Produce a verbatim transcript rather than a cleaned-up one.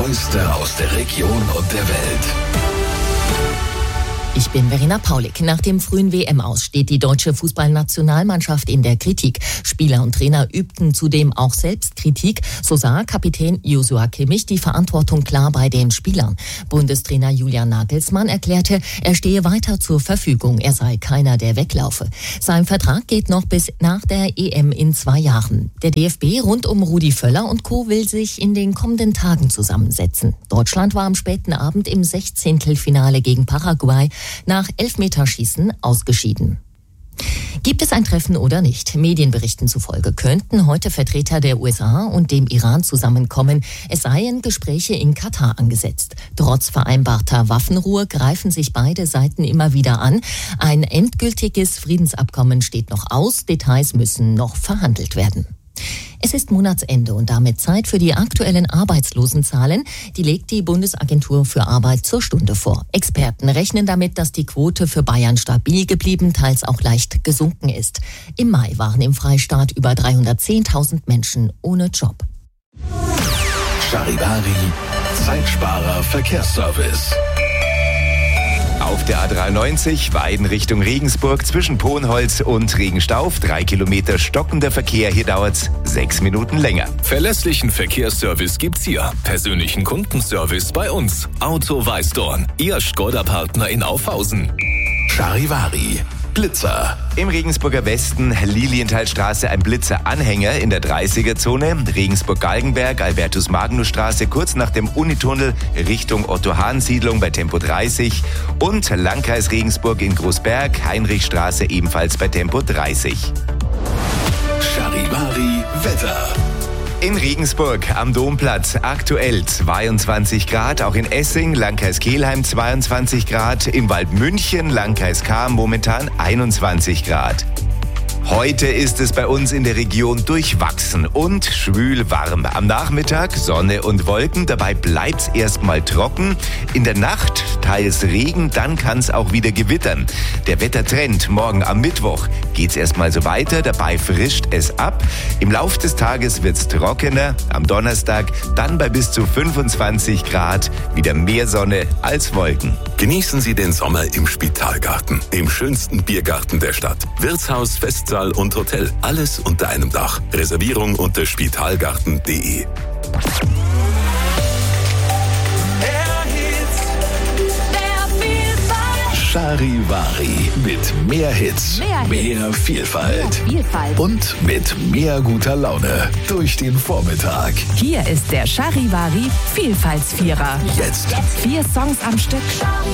Neueste aus der Region und der Welt. Ich bin Verena Paulik. Nach dem frühen W M-Aus steht die deutsche Fußballnationalmannschaft in der Kritik. Spieler und Trainer übten zudem auch Selbstkritik. So sah Kapitän Joshua Kimmich die Verantwortung klar bei den Spielern. Bundestrainer Julian Nagelsmann erklärte, er stehe weiter zur Verfügung. Er sei keiner, der weglaufe. Sein Vertrag geht noch bis nach der E M in zwei Jahren. Der D F B rund um Rudi Völler und Co. will sich in den kommenden Tagen zusammensetzen. Deutschland war am späten Abend im Sechzehntelfinale gegen Paraguay nach Elfmeterschießen ausgeschieden. Gibt es ein Treffen oder nicht? Medienberichten zufolge könnten heute Vertreter der U S A und dem Iran zusammenkommen. Es seien Gespräche in Katar angesetzt. Trotz vereinbarter Waffenruhe greifen sich beide Seiten immer wieder an. Ein endgültiges Friedensabkommen steht noch aus. Details müssen noch verhandelt werden. Es ist Monatsende und damit Zeit für die aktuellen Arbeitslosenzahlen. Die legt die Bundesagentur für Arbeit zur Stunde vor. Experten rechnen damit, dass die Quote für Bayern stabil geblieben, teils auch leicht gesunken ist. Im Mai waren im Freistaat über dreihundertzehntausend Menschen ohne Job. Charivari, Zeitsparer Verkehrsservice. Auf der A dreiundneunzig Weiden Richtung Regensburg zwischen Pohnholz und Regenstauf. Drei Kilometer stockender Verkehr. Hier dauert's sechs Minuten länger. Verlässlichen Verkehrsservice gibt's hier. Persönlichen Kundenservice bei uns. Auto Weißdorn. Ihr Skoda-Partner in Aufhausen. Charivari, Blitzer. Im Regensburger Westen, Lilienthalstraße, ein Blitzer-Anhänger in der dreißiger-Zone. Regensburg-Galgenberg, Albertus-Magnus-Straße, kurz nach dem Unitunnel Richtung Otto-Hahn-Siedlung bei Tempo dreißig. Und Landkreis Regensburg in Großberg, Heinrichstraße, ebenfalls bei Tempo dreißig. Charivari, Wetter. In Regensburg am Domplatz aktuell zweiundzwanzig Grad, auch in Essing, Landkreis Kelheim zweiundzwanzig Grad, im Waldmünchen, Landkreis Cham momentan einundzwanzig Grad. Heute ist es bei uns in der Region durchwachsen und schwül warm. Am Nachmittag Sonne und Wolken, dabei bleibt's erstmal trocken. In der Nacht teils Regen, dann kann's auch wieder gewittern. Der Wettertrend morgen am Mittwoch geht's erstmal so weiter, dabei frischt es ab. Im Lauf des Tages wird's trockener, am Donnerstag dann bei bis zu fünfundzwanzig Grad, wieder mehr Sonne als Wolken. Genießen Sie den Sommer im Spitalgarten, dem schönsten Biergarten der Stadt. Wirtshaus, Festsaal und Hotel, alles unter einem Dach. Reservierung unter spitalgarten punkt de. Charivari mit mehr Hits, mehr, mehr Vielfalt. mehr Vielfalt Und mit mehr guter Laune durch den Vormittag. Hier ist der Charivari Vielfaltsvierer. Jetzt. Vier Songs am Stück.